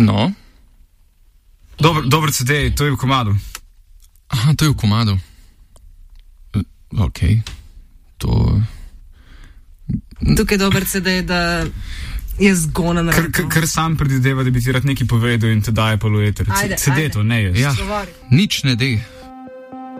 No. Dober CD, to je v komadu. Aha, to je v komadu. Ok. To... Tukaj je dober CD, da je zgonen. Ker sam predvideva, da bi ti rad nekaj povedal in te daje pa v eter. CD to, ne jaz. Ja, nič ne de.